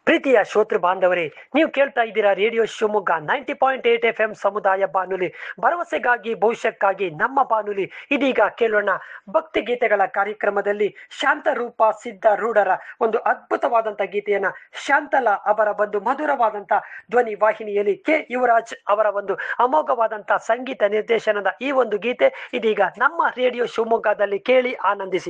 ಪ್ರೀತಿಯ ಶ್ರೋತೃ ಬಾಂಧವರೇ, ನೀವು ಕೇಳ್ತಾ ಇದ್ದೀರಾ ರೇಡಿಯೋ ಶಿವಮೊಗ್ಗ 90.8 FM ಸಮುದಾಯ ಬಾನುಲಿ, ಭರವಸೆಗಾಗಿ ಭವಿಷ್ಯಕ್ಕಾಗಿ ನಮ್ಮ ಬಾನುಲಿ. ಇದೀಗ ಕೇಳೋಣ ಭಕ್ತಿ ಗೀತೆಗಳ ಕಾರ್ಯಕ್ರಮದಲ್ಲಿ ಶಾಂತರೂಪ ಸಿದ್ಧಾರೂಢರ ಒಂದು ಅದ್ಭುತವಾದಂಥ ಗೀತೆಯನ್ನ ಶಾಂತಲಾ ಅವರ ಒಂದು ಮಧುರವಾದಂಥ ಧ್ವನಿ ವಾಹಿನಿಯಲ್ಲಿ ಕೆ ಯುವರಾಜ್ ಅವರ ಒಂದು ಅಮೋಘವಾದಂಥ ಸಂಗೀತ ನಿರ್ದೇಶನದ ಈ ಒಂದು ಗೀತೆ ಇದೀಗ ನಮ್ಮ ರೇಡಿಯೋ ಶಿವಮೊಗ್ಗದಲ್ಲಿ ಕೇಳಿ ಆನಂದಿಸಿ.